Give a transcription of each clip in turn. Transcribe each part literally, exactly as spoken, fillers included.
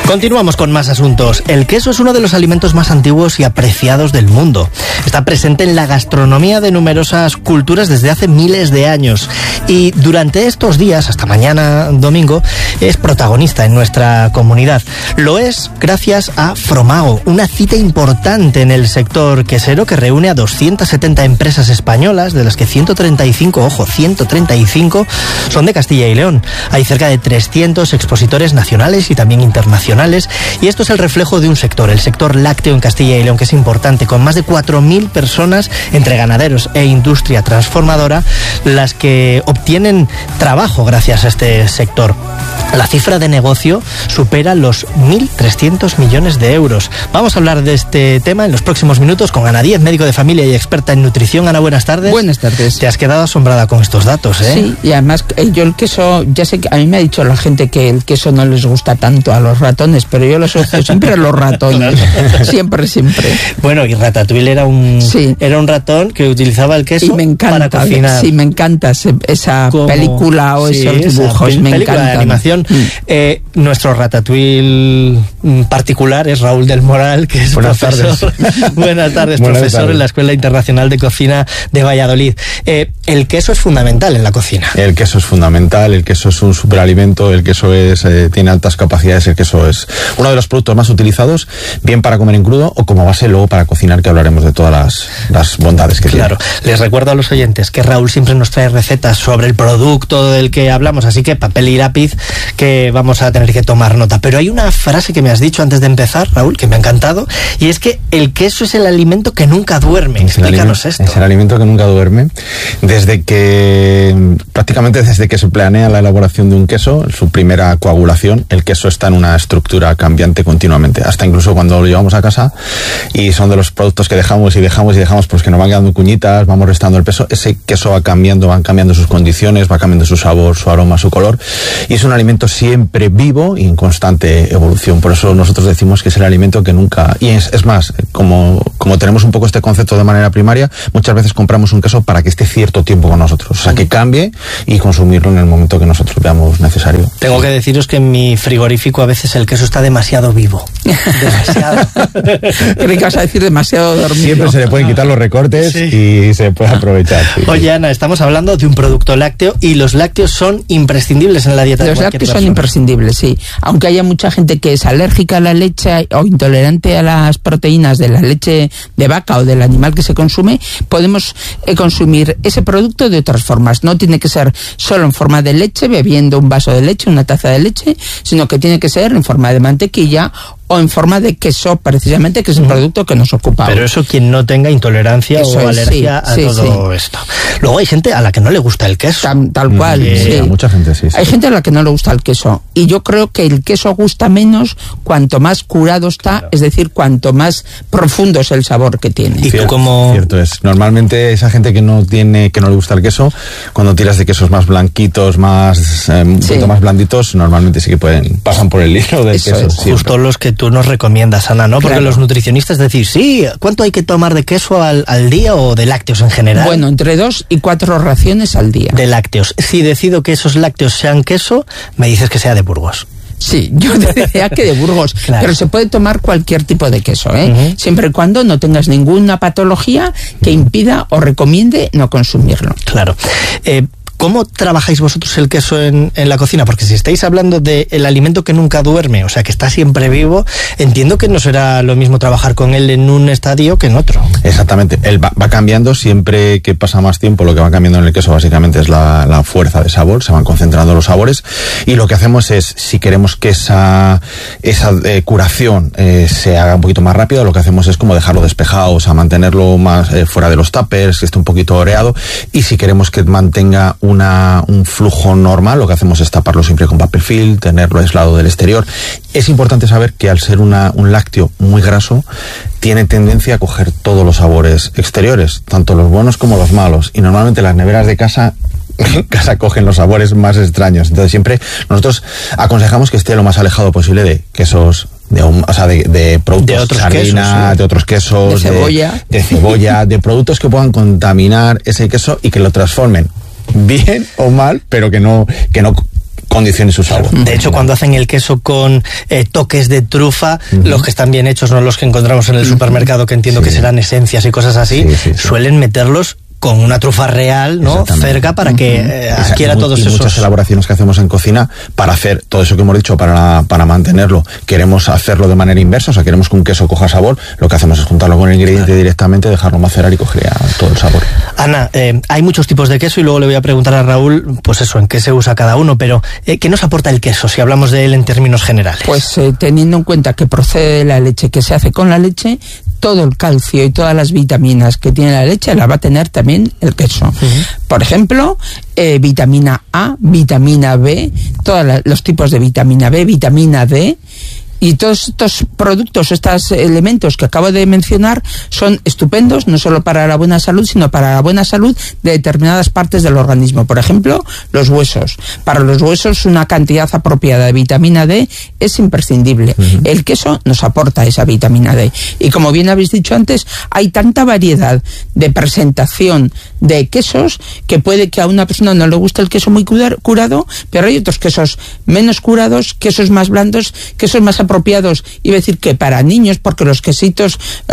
Continuamos con más asuntos. El queso es uno de los alimentos más antiguos y apreciados del mundo. Está presente en la gastronomía de numerosas culturas desde hace miles de años. Y durante estos días, hasta mañana domingo, es protagonista en nuestra comunidad. Lo es gracias a Fromago, una cita importante en el sector quesero que reúne a doscientas setenta empresas españolas, de las que ciento treinta y cinco, ojo, ciento treinta y cinco son de Castilla y León. Hay cerca de trescientos expositores nacionales y también internacionales, y esto es el reflejo de un sector, el sector lácteo en Castilla y León, que es importante, con más de cuatro mil personas entre ganaderos e industria transformadora, las que obtienen trabajo gracias a este sector. La cifra de negocio supera los mil trescientos millones de euros. Vamos a hablar de este tema en los próximos minutos con Ana Díez, médico de familia y experta en nutrición. Ana, buenas tardes. Buenas tardes. Te has quedado asombrada con estos datos, ¿eh? Sí, y además yo el queso, ya sé que a mí me ha dicho la gente que el queso no les gusta tanto a los ratones, pero yo lo asocio siempre a los ratones. siempre, siempre. Bueno, y Ratatouille era un, sí. era un ratón que utilizaba el queso y me encanta, para cocinar. Sí, me encanta esa Como, película o sí, esos dibujos, esa me película encantan. de animación. Mm. Eh, nuestro Ratatouille particular es Raúl del Moral, que es Buenas profesor. Tardes. Buenas tardes, Buenas profesor tardes. en la Escuela Internacional de Cocina de Valladolid. Eh, el queso es fundamental en la cocina. El queso es fundamental, el queso es un superalimento, el queso es eh, tiene altas capacidades, el queso es uno de los productos más utilizados, bien para comer en crudo o como base luego para cocinar, que hablaremos de todas las, las bondades que claro. tiene. Claro, les recuerdo a los oyentes que Raúl siempre nos trae recetas sobre el producto del que hablamos, así que papel y lápiz que vamos a tener que tomar nota. Pero hay una frase que me has dicho antes de empezar, Raúl, que me ha encantado, y es que el queso es el alimento que nunca duerme. Es Explícanos esto. Es el alimento que nunca duerme. Desde que, prácticamente desde que se planea la elaboración de un queso, su primera coagulación, el queso está en una estructura cambiante continuamente. Hasta incluso cuando lo llevamos a casa y son de los productos que dejamos y dejamos y dejamos, pues que nos van quedando cuñitas, vamos restando el peso, ese queso va cambiando, van cambiando sus condiciones, va cambiando su sabor, su aroma, su color, y es un alimento siempre vivo y en constante evolución. Por eso nosotros decimos que es el alimento que nunca... Y es, es más, como, como tenemos un poco este concepto de manera primaria, muchas veces compramos un queso para que esté cierto tiempo con nosotros. O sea, que cambie y consumirlo en el momento que nosotros veamos necesario. Tengo que deciros que en mi frigorífico a veces el queso está demasiado vivo. Demasiado. Creo que vas a decir demasiado dormido. Siempre se le pueden quitar los recortes sí. y se puede aprovechar. Sí. Oye, Ana, estamos hablando de un producto lácteo y los lácteos son imprescindibles en la dieta de Los cualquier lácteos persona. son imprescindibles, sí. Aunque haya mucha gente que es alérgica a la leche o intolerante a las proteínas de la leche de vaca o del animal que se consume, podemos eh, consumir ese producto de otras formas. No tiene que ser solo en forma de leche, bebiendo un vaso de leche, una taza de leche, sino que tiene que ser en forma de mantequilla o en forma de queso, precisamente, que es el producto que nos ocupa. Pero eso quien no tenga intolerancia eso o es, alergia sí, a sí, todo sí. esto. Luego hay gente a la que no le gusta el queso. Tal, tal cual, sí, sí. A mucha gente sí, sí. Hay gente a la que no le gusta el queso. Y yo creo que el queso gusta menos cuanto más curado está, claro. Es decir, cuanto más profundo es el sabor que tiene. ¿Y cierto, tú como...? Cierto es. Normalmente esa gente que no tiene, que no le gusta el queso, cuando tiras de quesos más blanquitos, más, eh, un sí. poquito más blanditos, normalmente sí que pueden, pasan por el hilo del Eso queso. Es. Justo los que tú nos recomiendas, Ana, ¿no? Porque claro. Los nutricionistas decís, sí, ¿cuánto hay que tomar de queso al, al día o de lácteos en general? Bueno, entre dos y cuatro raciones al día. De lácteos. Si decido que esos lácteos sean queso, me dices que sea de Burgos. Sí, yo te decía que de Burgos, claro. Pero se puede tomar cualquier tipo de queso, ¿eh? Uh-huh. Siempre y cuando no tengas ninguna patología que impida o recomiende no consumirlo. Claro. Eh, ¿Cómo trabajáis vosotros el queso en, en la cocina? Porque si estáis hablando del alimento que nunca duerme, o sea, que está siempre vivo, entiendo que no será lo mismo trabajar con él en un estadio que en otro. Exactamente. Él va, va cambiando siempre que pasa más tiempo. Lo que va cambiando en el queso básicamente es la, la fuerza de sabor. Se van concentrando los sabores. Y lo que hacemos es, si queremos que esa, esa eh, curación eh, se haga un poquito más rápido, lo que hacemos es como dejarlo despejado, o sea, mantenerlo más eh, fuera de los tuppers, que esté un poquito oreado. Y si queremos que mantenga un Una, un flujo normal, lo que hacemos es taparlo siempre con papel film, tenerlo aislado del exterior. Es importante saber que al ser una, un lácteo muy graso, tiene tendencia a coger todos los sabores exteriores, tanto los buenos como los malos. Y normalmente las neveras de casa en casa cogen los sabores más extraños. Entonces siempre nosotros aconsejamos que esté lo más alejado posible de quesos, de, o sea, de, de productos de otros sardina, quesos, sí. de otros quesos, de cebolla, de, de cebolla, de productos que puedan contaminar ese queso y que lo transformen bien o mal, pero que no que no condicione su sabor. De hecho, cuando hacen el queso con eh, toques de trufa, uh-huh. los que están bien hechos, no los que encontramos en el supermercado, que entiendo sí. que serán esencias y cosas así, sí, sí, sí. suelen meterlos con una trufa real, ¿no? Cerca para que eh, adquiera y, todos y esos... muchas elaboraciones que hacemos en cocina para hacer todo eso que hemos dicho, para, para mantenerlo. Queremos hacerlo de manera inversa, o sea, queremos que un queso coja sabor. Lo que hacemos es juntarlo con el ingrediente claro. directamente, dejarlo macerar y coger ya todo el sabor. Ana, eh, hay muchos tipos de queso y luego le voy a preguntar a Raúl, pues eso, en qué se usa cada uno, pero eh, ¿qué nos aporta el queso si hablamos de él en términos generales? Pues eh, teniendo en cuenta que procede de la leche, que se hace con la leche, todo el calcio y todas las vitaminas que tiene la leche la va a tener también el queso. Uh-huh. Por ejemplo, eh, vitamina A, vitamina B, todos los tipos de vitamina B, vitamina D. Y todos estos productos, estos elementos que acabo de mencionar son estupendos, no solo para la buena salud, sino para la buena salud de determinadas partes del organismo. Por ejemplo, los huesos. Para los huesos una cantidad apropiada de vitamina D es imprescindible. Uh-huh. El queso nos aporta esa vitamina D. Y como bien habéis dicho antes, hay tanta variedad de presentación de quesos que puede que a una persona no le guste el queso muy curado, pero hay otros quesos menos curados, quesos más blandos, quesos más apropiados, iba a decir que para niños, porque los quesitos,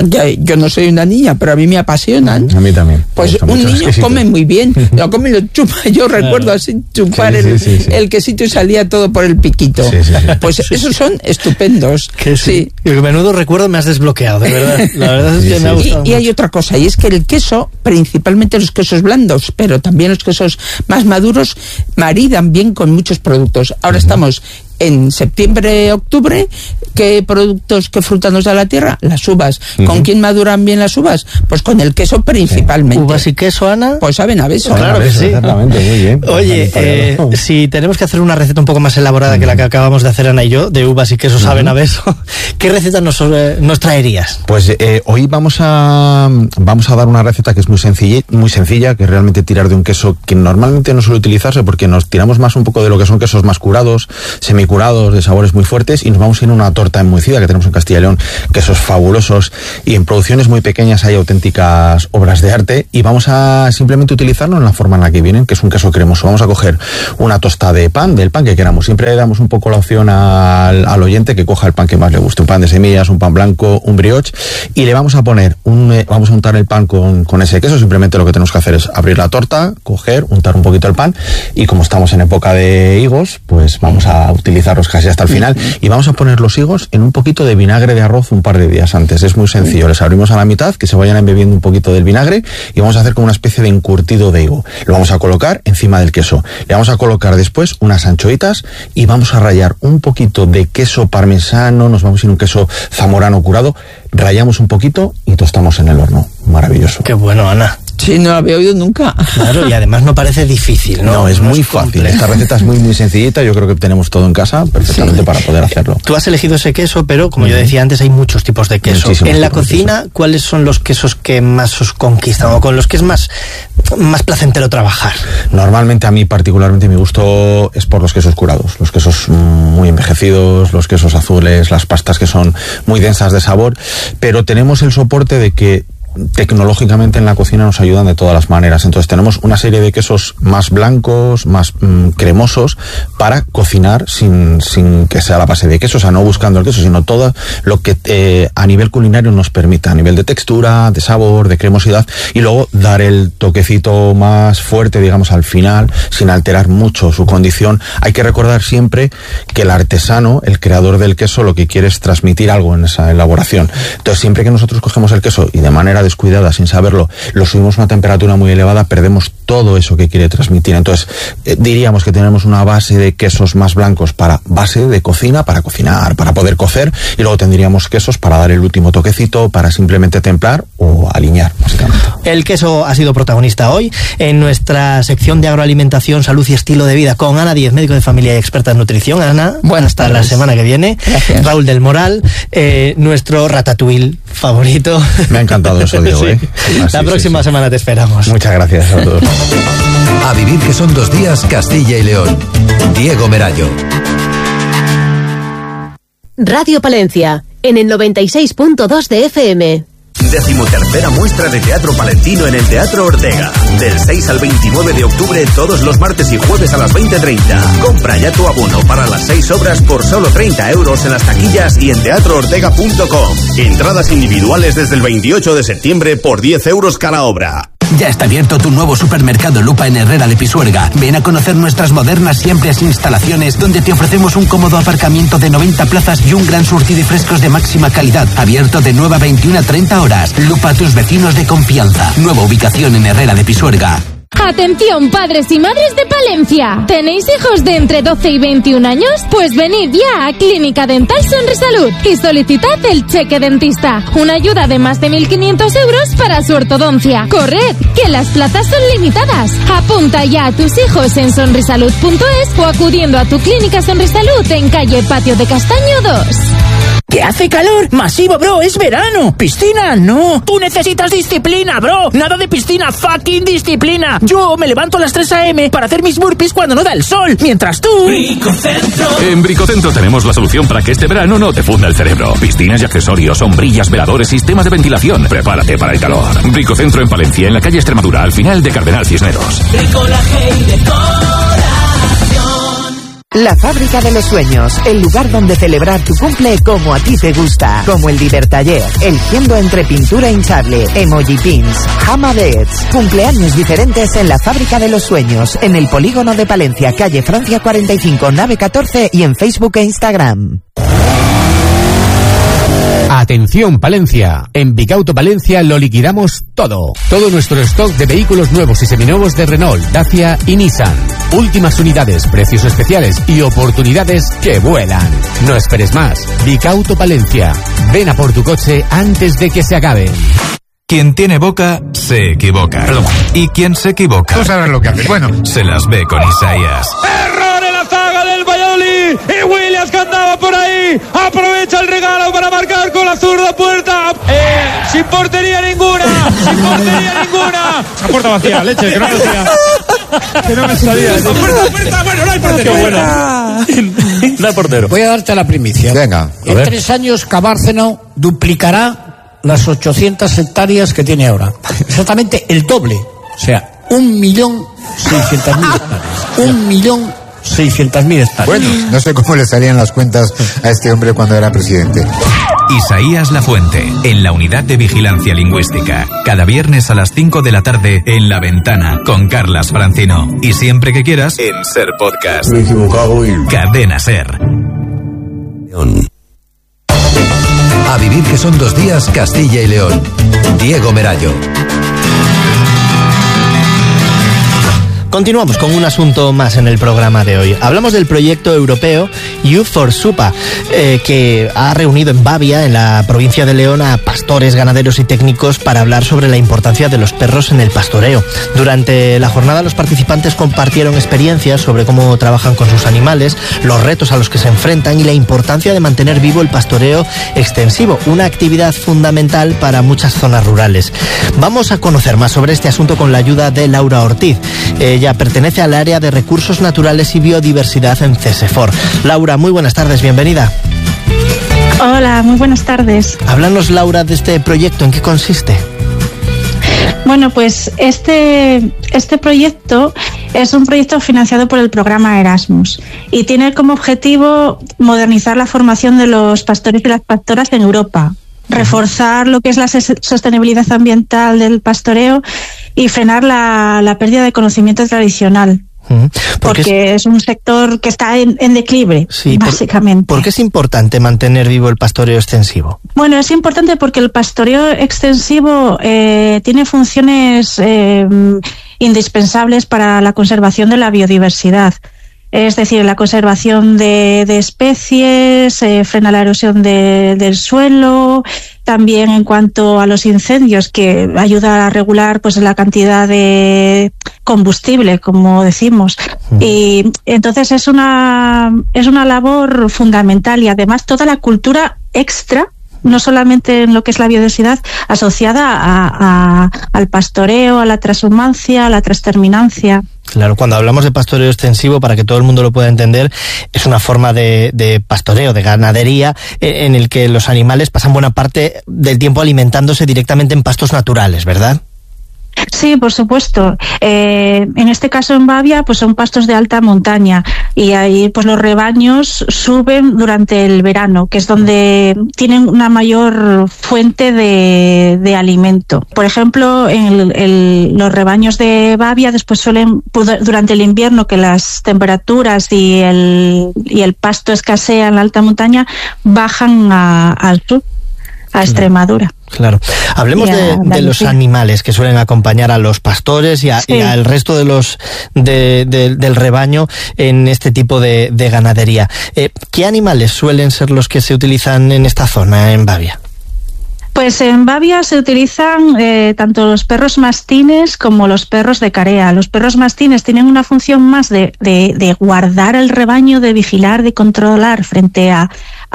yo no soy una niña, pero a mí me apasionan. A mí también. Pues un niño come muy bien, lo come y lo chupa. Yo recuerdo así chupar sí, el, sí, sí, sí. el quesito y salía todo por el piquito. Sí, sí, sí. Pues esos son estupendos. Que sí. sí. Y menudo recuerdo me has desbloqueado, de verdad. La verdad es que sí, me ha gustado. Y, y hay otra cosa, y es que el queso, principalmente los quesos blandos, pero también los quesos más maduros, maridan bien con muchos productos. Ahora uh-huh. estamos en septiembre, octubre, ¿qué productos, qué fruta nos da la tierra? Las uvas. Uh-huh. ¿Con quién maduran bien las uvas? Pues con el queso principalmente. ¿Uvas y queso, Ana? Pues saben a beso. Claro que sí. Exactamente, muy bien. Oye, eh, si tenemos que hacer una receta un poco más elaborada uh-huh. que la que acabamos de hacer Ana y yo, de uvas y queso uh-huh. saben a beso, ¿qué receta nos, eh, nos traerías? Pues eh, hoy vamos a vamos a dar una receta que es muy sencilla, muy sencilla, que es realmente tirar de un queso que normalmente no suele utilizarse porque nos tiramos más un poco de lo que son quesos más curados, semi curados, de sabores muy fuertes, y nos vamos a ir a una torta enmohecida que tenemos en Castilla y León, quesos fabulosos, y en producciones muy pequeñas hay auténticas obras de arte, y vamos a simplemente utilizarlo en la forma en la que vienen, que es un queso cremoso. Vamos a coger una tosta de pan, del pan que queramos. Siempre damos un poco la opción al, al oyente que coja el pan que más le guste, un pan de semillas, un pan blanco, un brioche, y le vamos a poner un, eh, vamos a untar el pan con, con ese queso. Simplemente lo que tenemos que hacer es abrir la torta, coger, untar un poquito el pan, y como estamos en época de higos, pues vamos a utilizarlos casi hasta el final, y vamos a poner los higos en un poquito de vinagre de arroz un par de días antes. Es muy sencillo, les abrimos a la mitad, que se vayan embebiendo un poquito del vinagre, y vamos a hacer como una especie de encurtido de higo. Lo vamos a colocar encima del queso, le vamos a colocar después unas anchoitas, y vamos a rallar un poquito de queso parmesano, nos vamos a ir un queso zamorano curado, rallamos un poquito y tostamos en el horno. Maravilloso. Qué bueno, Ana. Sí, no lo había oído nunca. Claro, y además no parece difícil, ¿no? No, es no muy es fácil. complejo. Esta receta es muy, muy sencillita. Yo creo que tenemos todo en casa perfectamente sí. para poder hacerlo. Tú has elegido ese queso, pero como uh-huh. yo decía antes, hay muchos tipos de queso. Muchísimos en la cocina, ¿cuáles son los quesos que más os conquistan o con los que es más, más placentero trabajar? Normalmente, a mí particularmente, mi gusto es por los quesos curados. Los quesos muy envejecidos, los quesos azules, las pastas que son muy densas de sabor, pero tenemos el soporte de que tecnológicamente en la cocina nos ayudan de todas las maneras. Entonces tenemos una serie de quesos más blancos, más mmm, cremosos, para cocinar sin, sin que sea la base de queso, o sea, no buscando el queso, sino todo lo que eh, a nivel culinario nos permita, a nivel de textura, de sabor, de cremosidad, y luego dar el toquecito más fuerte, digamos, al final, sin alterar mucho su condición. Hay que recordar siempre que el artesano, el creador del queso, lo que quiere es transmitir algo en esa elaboración. Entonces, siempre que nosotros cogemos el queso y de manera descuidada, sin saberlo, lo subimos a una temperatura muy elevada, perdemos todo eso que quiere transmitir. Entonces, eh, diríamos que tenemos una base de quesos más blancos para base de cocina, para cocinar, para poder cocer, y luego tendríamos quesos para dar el último toquecito, para simplemente templar o aliñar, básicamente. El queso ha sido protagonista hoy en nuestra sección de agroalimentación, salud y estilo de vida con Ana Díez, médico de familia y experta en nutrición. Ana, bueno, hasta la semana que viene. Gracias. Raúl del Moral, eh, nuestro ratatouille favorito. Me ha encantado eso, Diego. Sí. ¿eh? La sí, próxima sí, sí. semana te esperamos. Muchas gracias a todos. A vivir que son dos días, Castilla y León. Diego Merayo. Radio Palencia, en el noventa y seis punto dos de F M. Decimotercera muestra de teatro palentino en el Teatro Ortega. Del seis al veintinueve de octubre, todos los martes y jueves a las veinte treinta. Compra ya tu abono para las seis obras por solo treinta euros en las taquillas y en teatro ortega punto com. Entradas individuales desde el veintiocho de septiembre por diez euros cada obra. Ya está abierto tu nuevo supermercado Lupa en Herrera de Pisuerga. Ven a conocer nuestras modernas y amplias instalaciones, donde te ofrecemos un cómodo aparcamiento de noventa plazas y un gran surtido de frescos de máxima calidad. Abierto de nueve a veintiuna a treinta horas. Lupa, tus vecinos de confianza. Nueva ubicación en Herrera de Pisuerga. Atención, padres y madres de Palencia. ¿Tenéis hijos de entre doce y veintiún años? Pues venid ya a Clínica Dental Sonrisalud y solicitad el cheque dentista. Una ayuda de más de mil quinientos euros para su ortodoncia. ¡Corred, que las plazas son limitadas! Apunta ya a tus hijos en sonrisalud punto es o acudiendo a tu Clínica Sonrisalud en calle Patio de Castaño dos. ¡Que hace calor! ¡Masivo, bro! ¡Es verano! ¡Piscina! ¡No! ¡Tú necesitas disciplina, bro! ¡Nada de piscina! ¡Fucking disciplina! Yo me levanto a las tres a eme para hacer mis burpees cuando no da el sol, mientras tú... Bricocentro. En Bricocentro tenemos la solución para que este verano no te funda el cerebro. Piscinas y accesorios, sombrillas, veladores, sistemas de ventilación. Prepárate para el calor. Bricocentro en Palencia, en la calle Extremadura, al final de Cardenal Cisneros. Bricolaje y decoración. La Fábrica de los Sueños, el lugar donde celebrar tu cumple como a ti te gusta. Como el Divertaller, eligiendo entre pintura hinchable, emoji pins, Hama Beds. Cumpleaños diferentes en la Fábrica de los Sueños, en el Polígono de Palencia, calle Francia cuarenta y cinco, nave catorce y en Facebook e Instagram. Atención Palencia, en Bicauto Palencia lo liquidamos todo. Todo nuestro stock de vehículos nuevos y seminuevos de Renault, Dacia y Nissan. Últimas unidades, precios especiales y oportunidades que vuelan. No esperes más. Bicauto Palencia. Ven a por tu coche antes de que se acaben. Quien tiene boca, se equivoca. Perdón. Y quien se equivoca... Tú sabes lo que haces. Bueno. Se las ve con Isaías. ¡Error en la zaga del Valladolid! Y Williams que andaba por ahí. Aprovecha el regalo para marcar con la zurda puerta. Eh, sin portería ninguna. Sin portería ninguna. La puerta vacía, leche, que no me salía. Que no me salía. Puerta, puerta, bueno, no hay portero. Qué bueno. No hay portero. Voy a darte la primicia. Venga. En tres años Cabárceno duplicará las ochocientas hectáreas que tiene ahora. Exactamente el doble. O sea, un millón seiscientas mil hectáreas. Un millón seiscientas mil hectáreas. Bueno, no sé cómo le salían las cuentas a este hombre cuando era presidente. Isaías Lafuente, en la Unidad de Vigilancia Lingüística. Cada viernes a las cinco de la tarde en La Ventana, con Carlas Francino. Y siempre que quieras, en Ser Podcast. Me he equivocado y... Cadena Ser. A vivir que son dos días, Castilla y León. Diego Merayo. Continuamos con un asunto más en el programa de hoy. Hablamos del proyecto europeo Youth for Supa, eh, que ha reunido en Bavia, en la provincia de León, a pastores, ganaderos y técnicos para hablar sobre la importancia de los perros en el pastoreo. Durante la jornada los participantes compartieron experiencias sobre cómo trabajan con sus animales, los retos a los que se enfrentan y la importancia de mantener vivo el pastoreo extensivo, una actividad fundamental para muchas zonas rurales. Vamos a conocer más sobre este asunto con la ayuda de Laura Ortiz. Ella pertenece al área de Recursos Naturales y Biodiversidad en CESEFOR. Laura, muy buenas tardes, bienvenida. Hola, muy buenas tardes. Háblanos, Laura, de este proyecto, ¿en qué consiste? Bueno, pues este, este proyecto es un proyecto financiado por el programa Erasmus y tiene como objetivo modernizar la formación de los pastores y las pastoras en Europa, reforzar lo que es la sostenibilidad ambiental del pastoreo y frenar la, la pérdida de conocimiento tradicional. Uh-huh. Porque, porque es, es un sector que está en, en declive, sí, básicamente. ¿Por, ¿Por qué es importante mantener vivo el pastoreo extensivo? Bueno, es importante porque el pastoreo extensivo eh, tiene funciones eh, indispensables para la conservación de la biodiversidad. Es decir, la conservación de, de especies, eh, frena la erosión de, del suelo, también en cuanto a los incendios, que ayuda a regular pues la cantidad de combustible, como decimos. Mm. Y entonces es una, es una labor fundamental y además toda la cultura extra, no solamente en lo que es la biodiversidad, asociada a, a, al pastoreo, a la transhumancia, a la transterminancia. Claro, cuando hablamos de pastoreo extensivo, para que todo el mundo lo pueda entender, es una forma de, de pastoreo, de ganadería, en el que los animales pasan buena parte del tiempo alimentándose directamente en pastos naturales, ¿verdad? Sí, por supuesto. Eh, en este caso en Bavia, pues son pastos de alta montaña y ahí pues los rebaños suben durante el verano, que es donde tienen una mayor fuente de, de alimento. Por ejemplo, en el, el, los rebaños de Bavia después suelen, durante el invierno, que las temperaturas y el, y el pasto escasea en la alta montaña, bajan a, al sur, a Extremadura. Claro. Hablemos de, de los animales que suelen acompañar a los pastores y, a, sí. y al resto de los de, de, del rebaño en este tipo de, de ganadería. Eh, ¿Qué animales suelen ser los que se utilizan en esta zona, en Bavia? Pues en Bavia se utilizan eh, tanto los perros mastines como los perros de carea. Los perros mastines tienen una función más de, de, de guardar el rebaño, de vigilar, de controlar frente a,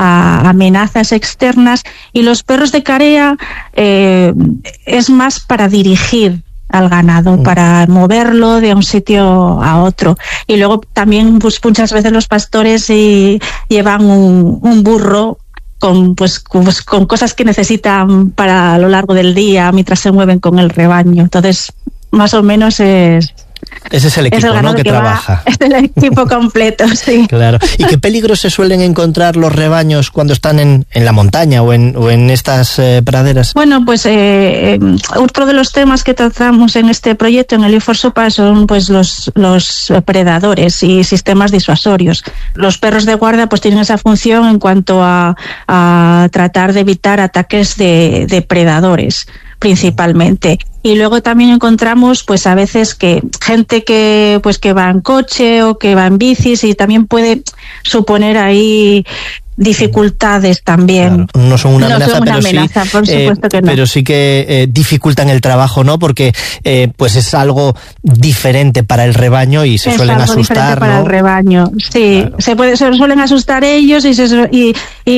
a amenazas externas, y los perros de carea eh, es más para dirigir al ganado, mm. para moverlo de un sitio a otro. Y luego también pues, muchas veces los pastores y, llevan un, un burro con pues, pues con cosas que necesitan para a lo largo del día mientras se mueven con el rebaño. Entonces, más o menos es... Ese es el equipo, es el ¿no?, que, que trabaja. Va, es el equipo completo, sí. Claro. ¿Y qué peligros se suelen encontrar los rebaños cuando están en, en la montaña o en, o en estas eh, praderas? Bueno, pues eh, otro de los temas que tratamos en este proyecto, en el I cuatro SUPA, son pues los, los predadores y sistemas disuasorios. Los perros de guardia pues tienen esa función en cuanto a, a tratar de evitar ataques de, de predadores, principalmente. Y luego también encontramos pues a veces que gente que pues que va en coche o que va en bicis, y también puede suponer ahí dificultades también. Claro, no son una no amenaza, son una pero, amenaza sí, por supuesto eh, que no. pero sí que eh, dificultan el trabajo, ¿no? Porque eh, pues es algo diferente para el rebaño y se es suelen algo asustar, para ¿no? el rebaño, sí. Claro. Se, puede, se suelen asustar ellos y, se, y, y,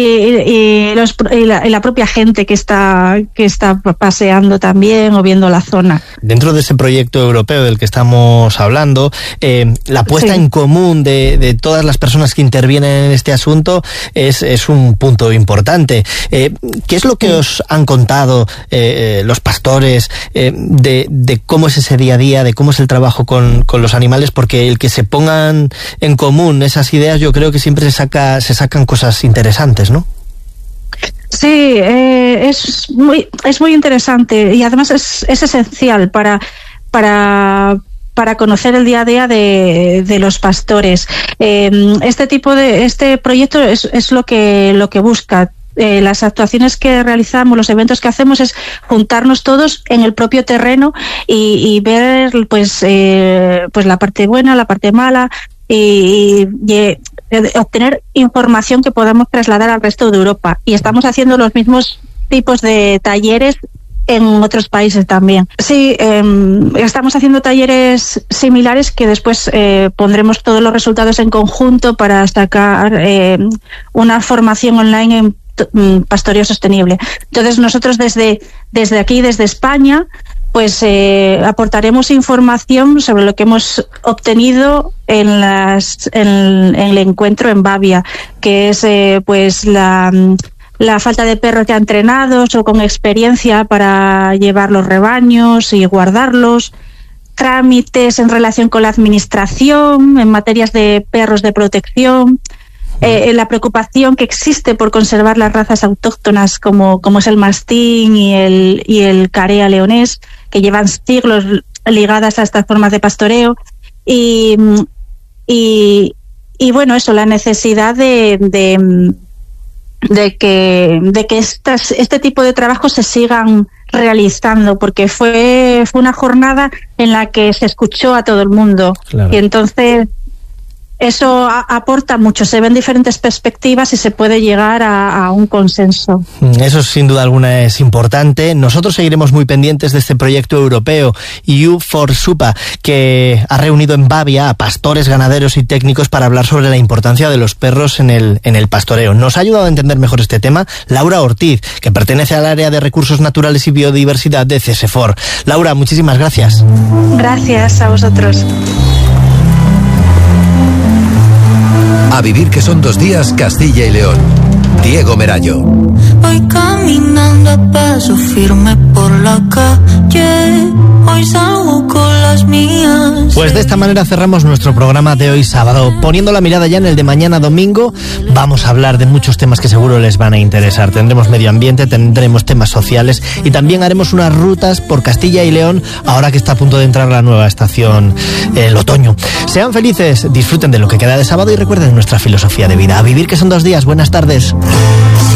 y, los, y, la, y la propia gente que está, que está paseando también o viendo la zona. Dentro de ese proyecto europeo del que estamos hablando, eh, la puesta sí. en común de, de todas las personas que intervienen en este asunto es, es un punto importante. Eh, ¿Qué es lo que sí. os han contado eh, los pastores eh, de, de cómo es ese día a día, de cómo es el trabajo con, con los animales? Porque el que se pongan en común esas ideas, yo creo que siempre se saca, se sacan cosas interesantes, ¿no? Sí, eh, es muy es muy interesante, y además es, es esencial para para para conocer el día a día de, de los pastores. Eh, este tipo de este proyecto es, es lo que lo que busca. Eh, las actuaciones que realizamos, los eventos que hacemos, es juntarnos todos en el propio terreno y, y ver pues eh, pues la parte buena, la parte mala, y, y, y obtener información que podamos trasladar al resto de Europa. Y estamos haciendo los mismos tipos de talleres en otros países también. Sí, eh, estamos haciendo talleres similares que después eh, pondremos todos los resultados en conjunto para sacar eh, una formación online en pastoreo sostenible. Entonces nosotros desde, desde aquí, desde España, pues eh, aportaremos información sobre lo que hemos obtenido en, las, en, en el encuentro en Bavia, que es eh, pues la, la falta de perros ya entrenados o con experiencia para llevar los rebaños y guardarlos, trámites en relación con la administración en materias de perros de protección, Eh, la preocupación que existe por conservar las razas autóctonas como, como es el mastín y el, y el carea leonés, que llevan siglos ligadas a estas formas de pastoreo, y, y, y bueno, eso, la necesidad de, de, de que, de que estas, este tipo de trabajos se sigan realizando, porque fue, fue una jornada en la que se escuchó a todo el mundo. Claro. Y entonces eso a, aporta mucho, se ven diferentes perspectivas y se puede llegar a, a un consenso. Eso sin duda alguna es importante. Nosotros seguiremos muy pendientes de este proyecto europeo I cuatro SUPA, que ha reunido en Bavia a pastores, ganaderos y técnicos para hablar sobre la importancia de los perros en el, en el pastoreo. Nos ha ayudado a entender mejor este tema Laura Ortiz, que pertenece al área de Recursos Naturales y Biodiversidad de CESEFOR. Laura, muchísimas gracias. Gracias a vosotros. A vivir que son dos días, Castilla y León. Diego Merallo. Voy caminando a paso firme por la calle. Hoy salgo con las mías. Pues de esta manera cerramos nuestro programa de hoy sábado. Poniendo la mirada ya en el de mañana domingo, vamos a hablar de muchos temas que seguro les van a interesar. Tendremos medio ambiente, tendremos temas sociales y también haremos unas rutas por Castilla y León ahora que está a punto de entrar la nueva estación, el otoño. Sean felices, disfruten de lo que queda de sábado y recuerden nuestra filosofía de vida. A vivir que son dos días. Buenas tardes.